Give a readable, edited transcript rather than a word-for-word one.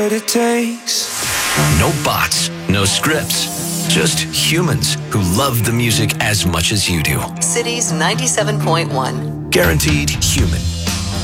what it takes. No bots, no scripts, just humans who love the music as much as you do. Cities 97.1. Guaranteed human.